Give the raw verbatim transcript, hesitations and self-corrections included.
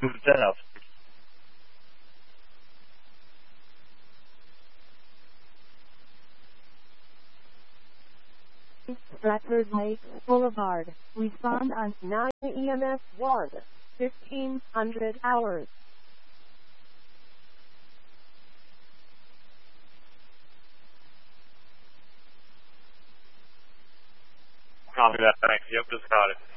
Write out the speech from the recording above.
Good enough. Stratford Lakes Boulevard. Respond on nine E M S one, fifteen hundred hours. Copy that, thanks. Yep, just got it.